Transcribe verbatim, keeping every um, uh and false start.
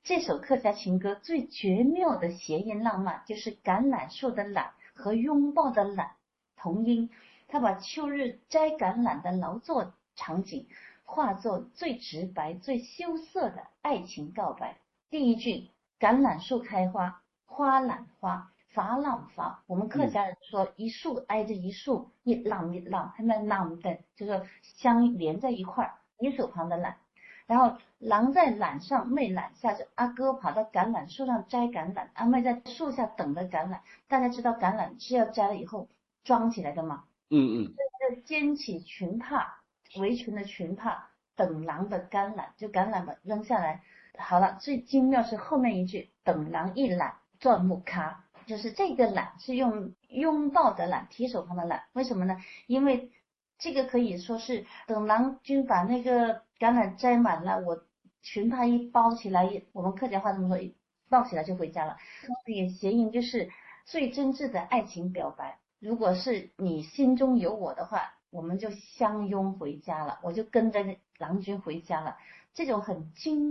这首客家情歌最绝妙的谐音浪漫，就是橄榄树的榄和拥抱的榄同音，他把秋日摘橄榄的劳作场景化作最直白、最羞涩的爱情告白。第一句，橄榄树开花，花揽花，珐琅珐。我们客家人说一树挨着一树，一浪一浪，还没浪的，就是相连在一块儿，一手旁的揽。然后郎在榄上妹揽下，就阿哥跑到橄榄树上摘橄榄，阿妹在树下等着橄榄。大家知道橄榄是要摘了以后装起来的吗？ 嗯嗯， 就肩起裙帕，围裙的裙帕，等郎的橄榄，就橄榄把扔下来。好了，最精妙是后面一句，等郎一揽转木卡，就是这个揽是用拥抱的揽，提手旁的揽。为什么呢？因为这个可以说是等郎君把那个橄榄摘满了，我裙帕一包起来，我们客家话这么说，一抱起来就回家了。这个谐音就是最真挚的爱情表白。如果是你心中有我的话，我们就相拥回家了，我就跟着郎君回家了。这种很精